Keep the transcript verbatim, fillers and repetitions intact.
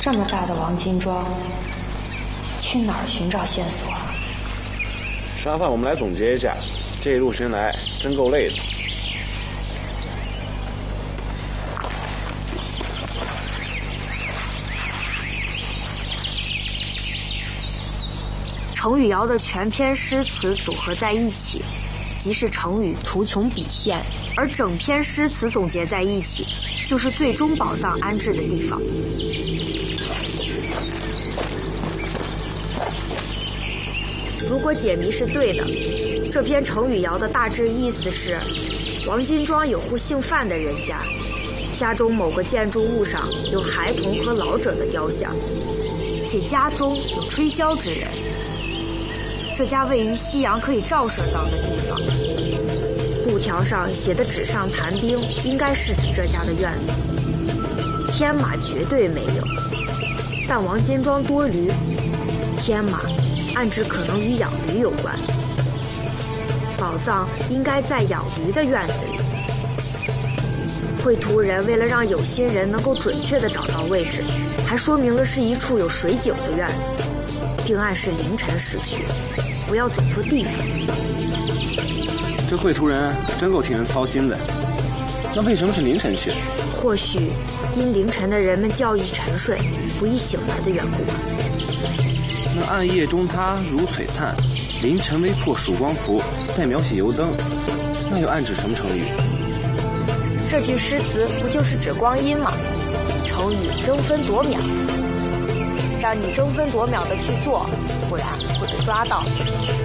这么大的王金庄，去哪儿寻找线索啊？ 沙发，我们来总结一下，这一路寻来真够累的。 程雨瑶的全篇诗词组合在一起，即是程宇图穷匕现，而整篇诗词总结在一起，就是最终宝藏安置的地方。如果解谜是对的，这篇程雨瑶的大致意思是，王金庄有户姓范的人家，家中某个建筑物上有孩童和老者的雕像，且家中有吹箫之人。这家位于夕阳可以照射到的地方，布条上写的纸上谈兵应该是指这家的院子。天马绝对没有，但王金庄多驴，天马暗指可能与养驴有关。宝藏应该在养驴的院子里。绘图人为了让有心人能够准确地找到位置，还说明了是一处有水井的院子，并暗示凌晨时去，不要走错地方。 这绘图人真够替人操心的。那为什么是凌晨去？ 或许因凌晨的人们觉已沉睡，不易醒来的缘故吧。 那暗夜中他如璀璨，凌晨微破曙光符，再描写油灯，那又暗指什么成语？ 这句诗词不就是指光阴吗？成语争分夺秒，让你争分夺秒的去做，不然会被抓到。